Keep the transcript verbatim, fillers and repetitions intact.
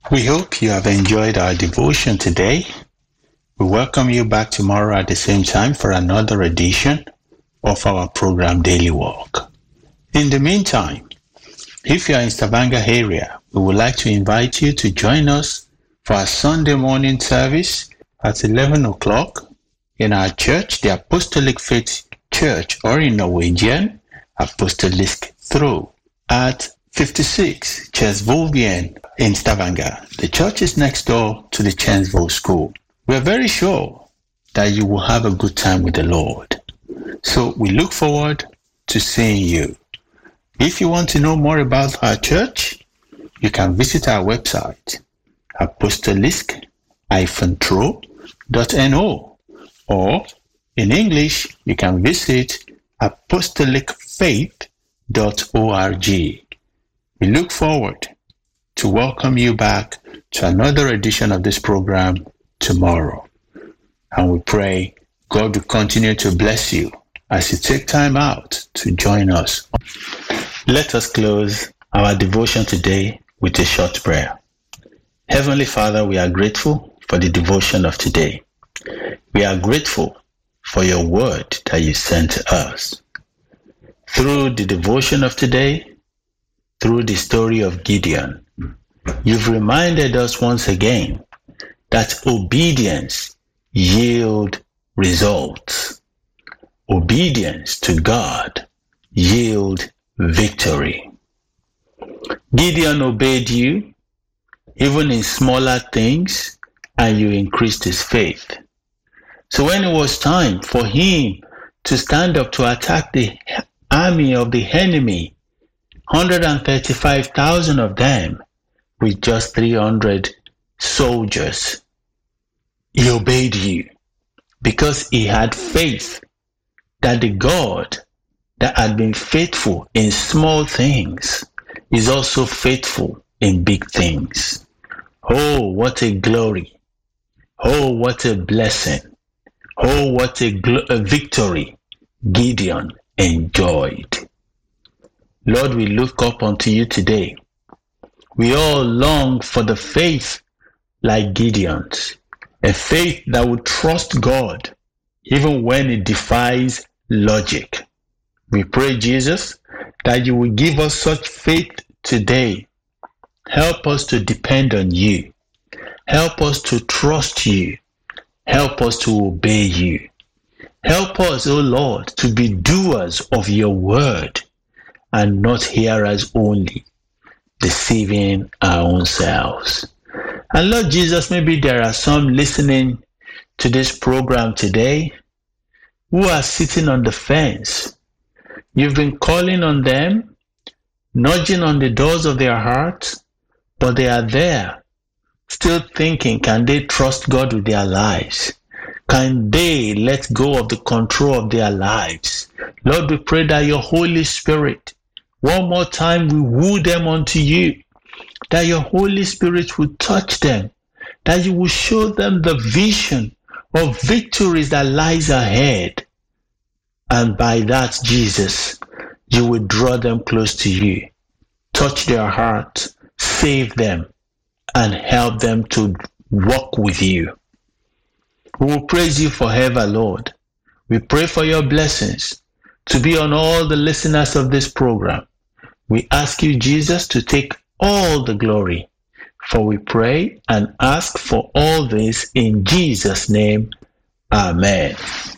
We hope you have enjoyed our devotion today. We welcome you back tomorrow at the same time for another edition of our program Daily Walk. In the meantime, if you are in Stavanger area, we would like to invite you to join us for our Sunday morning service at eleven o'clock in our church, the Apostolic Faith Church, or in Norwegian, Apostolisk Tro, at fifty-six Chesvolvien in Stavanger. The church is next door to the Chensville School. We are very sure that you will have a good time with the Lord. So we look forward to seeing you. If you want to know more about our church, you can visit our website, apostolisk dash tro dot no, or in English, you can visit apostolic faith dot org. We look forward to welcome you back to another edition of this program tomorrow. And we pray God will continue to bless you as you take time out to join us. Let us close our devotion today with a short prayer. Heavenly Father, we are grateful for the devotion of today. We are grateful for your word that you sent to us. Through the devotion of today, through the story of Gideon, you've reminded us once again that obedience yields results. Obedience to God yields victory. Gideon obeyed you, even in smaller things, and you increased his faith. So when it was time for him to stand up to attack the army of the enemy, one hundred thirty-five thousand of them with just three hundred soldiers, he obeyed you because he had faith that the God that had been faithful in small things is also faithful in big things. Oh, what a glory. Oh, what a blessing. Oh, what a, gl- a victory Gideon enjoyed. Lord, we look up unto you today. We all long for the faith like Gideon's, a faith that will trust God even when it defies logic. We pray, Jesus, that you will give us such faith today. Help us to depend on you. Help us to trust you. Help us to obey you. Help us, O Lord, to be doers of your word and not hearers only, deceiving our own selves. And Lord Jesus, maybe there are some listening to this program today who are sitting on the fence. You've been calling on them, nudging on the doors of their hearts, but they are there, still thinking, can they trust God with their lives? Can they let go of the control of their lives? Lord, we pray that your Holy Spirit, one more time, we woo them unto you, that your Holy Spirit will touch them, that you will show them the vision of victories that lies ahead. And by that, Jesus, you will draw them close to you, touch their hearts, save them, and help them to walk with you. We will praise you forever, Lord. We pray for your blessings to be on all the listeners of this program. We ask you, Jesus, to take all the glory, for we pray and ask for all this in Jesus' name. Amen.